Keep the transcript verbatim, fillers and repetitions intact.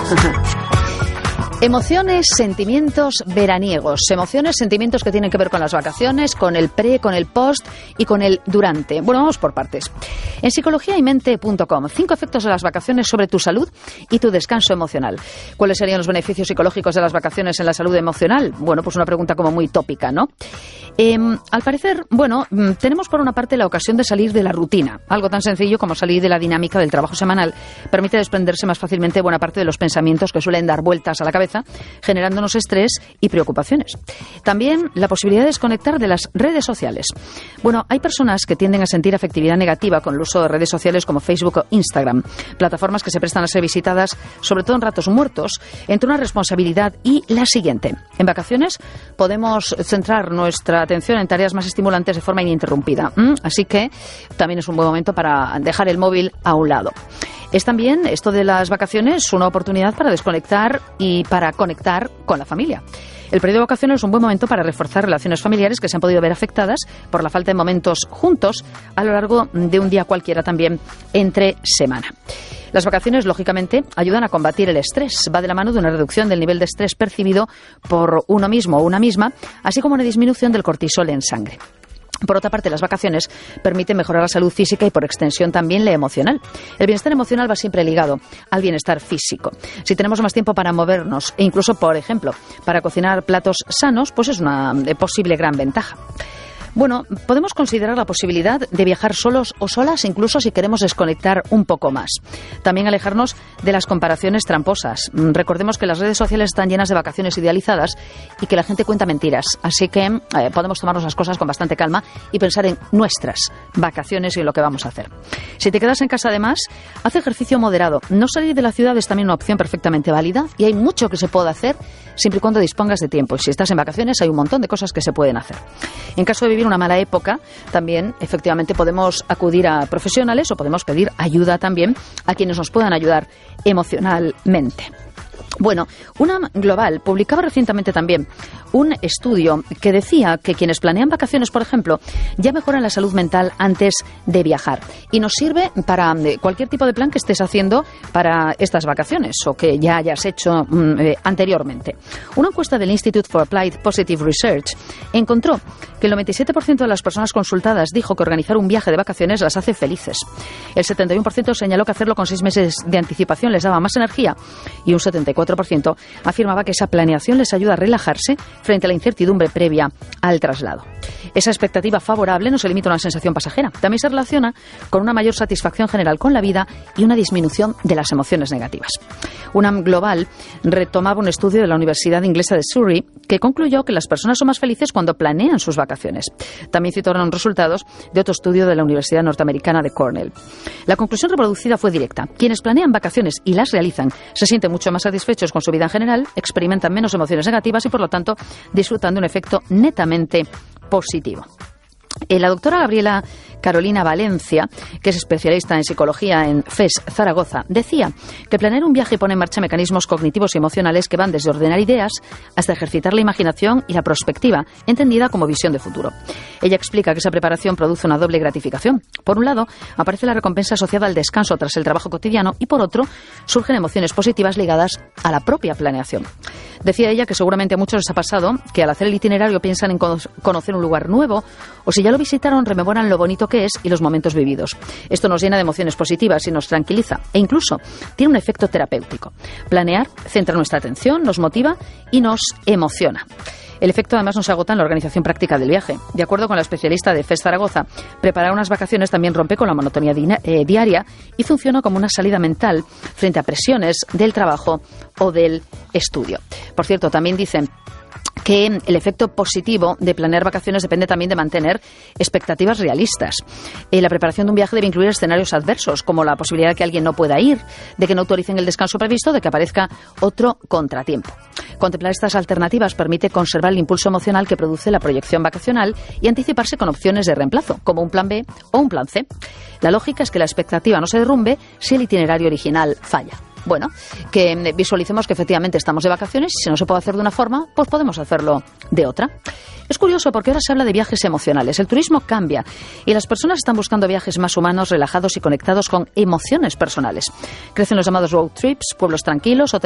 Emociones, sentimientos veraniegos, emociones, sentimientos que tienen que ver con las vacaciones, con el pre, con el post y con el durante. Bueno, vamos por partes. En psicología y mente punto com, cinco efectos de las vacaciones sobre tu salud y tu descanso emocional. ¿Cuáles serían los beneficios psicológicos de las vacaciones en la salud emocional? Bueno, pues una pregunta como muy tópica, ¿no? Eh, al parecer, bueno, tenemos por una parte la ocasión de salir de la rutina. Algo tan sencillo como salir de la dinámica del trabajo semanal permite desprenderse más fácilmente buena parte de los pensamientos que suelen dar vueltas a la cabeza, generándonos estrés y preocupaciones. También la posibilidad de desconectar de las redes sociales. Bueno, hay personas que tienden a sentir afectividad negativa con el uso de redes sociales como Facebook o Instagram, plataformas que se prestan a ser visitadas, sobre todo en ratos muertos, entre una responsabilidad y la siguiente. En vacaciones podemos centrar nuestra atención en tareas más estimulantes de forma ininterrumpida. ¿Mm? Así que también es un buen momento para dejar el móvil a un lado. Es también, esto de las vacaciones, una oportunidad para desconectar y para conectar con la familia. El periodo de vacaciones es un buen momento para reforzar relaciones familiares que se han podido ver afectadas por la falta de momentos juntos a lo largo de un día cualquiera también entre semana. Las vacaciones, lógicamente, ayudan a combatir el estrés. Va de la mano de una reducción del nivel de estrés percibido por uno mismo o una misma, así como una disminución del cortisol en sangre. Por otra parte, las vacaciones permiten mejorar la salud física y, por extensión, también la emocional. El bienestar emocional va siempre ligado al bienestar físico. Si tenemos más tiempo para movernos e incluso, por ejemplo, para cocinar platos sanos, pues es una posible gran ventaja. Bueno, podemos considerar la posibilidad de viajar solos o solas, incluso si queremos desconectar un poco más. También alejarnos de las comparaciones tramposas. Recordemos que las redes sociales están llenas de vacaciones idealizadas y que la gente cuenta mentiras. Así que eh, podemos tomarnos las cosas con bastante calma y pensar en nuestras vacaciones y en lo que vamos a hacer. Si te quedas en casa, además, haz ejercicio moderado. No salir de la ciudad es también una opción perfectamente válida y hay mucho que se puede hacer siempre y cuando dispongas de tiempo. Y si estás en vacaciones, hay un montón de cosas que se pueden hacer. En caso de vivir una mala época, también efectivamente podemos acudir a profesionales o podemos pedir ayuda también a quienes nos puedan ayudar emocionalmente. Bueno, UNAM Global publicaba recientemente también un estudio que decía que quienes planean vacaciones, por ejemplo, ya mejoran la salud mental antes de viajar. Y nos sirve para cualquier tipo de plan que estés haciendo para estas vacaciones o que ya hayas hecho mm, eh, anteriormente. Una encuesta del Institute for Applied Positive Research encontró que el noventa y siete por ciento de las personas consultadas dijo que organizar un viaje de vacaciones las hace felices. El setenta y uno por ciento señaló que hacerlo con seis meses de anticipación les daba más energía y un setenta y cuatro por ciento afirmaba que esa planeación les ayuda a relajarse frente a la incertidumbre previa al traslado. Esa expectativa favorable no se limita a una sensación pasajera, también se relaciona con una mayor satisfacción general con la vida y una disminución de las emociones negativas. UNAM Global retomaba un estudio de la Universidad Inglesa de Surrey que concluyó que las personas son más felices cuando planean sus vacaciones. También citaron resultados de otro estudio de la Universidad Norteamericana de Cornell. La conclusión reproducida fue directa. Quienes planean vacaciones y las realizan se sienten mucho más satisfechos con su vida en general, experimentan menos emociones negativas y, por lo tanto, disfrutan de un efecto netamente positivo. Eh, la doctora Gabriela Carolina Valencia, que es especialista en psicología en F E S Zaragoza, decía que planear un viaje pone en marcha mecanismos cognitivos y emocionales que van desde ordenar ideas hasta ejercitar la imaginación y la prospectiva, entendida como visión de futuro. Ella explica que esa preparación produce una doble gratificación. Por un lado, aparece la recompensa asociada al descanso tras el trabajo cotidiano y, por otro, surgen emociones positivas ligadas a la propia planeación. Decía ella que seguramente a muchos les ha pasado que al hacer el itinerario piensan en conocer un lugar nuevo o si ya lo visitaron rememoran lo bonito que es y los momentos vividos. Esto nos llena de emociones positivas y nos tranquiliza e incluso tiene un efecto terapéutico. Planear centra nuestra atención, nos motiva y nos emociona. El efecto además no se agota en la organización práctica del viaje. De acuerdo con la especialista de F E S Zaragoza, preparar unas vacaciones también rompe con la monotonía di- eh, diaria y funciona como una salida mental frente a presiones del trabajo o del estudio. Por cierto, también dicen que el efecto positivo de planear vacaciones depende también de mantener expectativas realistas. Eh, la preparación de un viaje debe incluir escenarios adversos, como la posibilidad de que alguien no pueda ir, de que no autoricen el descanso previsto, de que aparezca otro contratiempo. Contemplar estas alternativas permite conservar el impulso emocional que produce la proyección vacacional y anticiparse con opciones de reemplazo, como un plan B o un plan C. La lógica es que la expectativa no se derrumbe si el itinerario original falla. Bueno, que visualicemos que efectivamente estamos de vacaciones y si no se puede hacer de una forma, pues podemos hacerlo de otra. Es curioso porque ahora se habla de viajes emocionales. El turismo cambia y las personas están buscando viajes más humanos, relajados y conectados con emociones personales. Crecen los llamados road trips, pueblos tranquilos,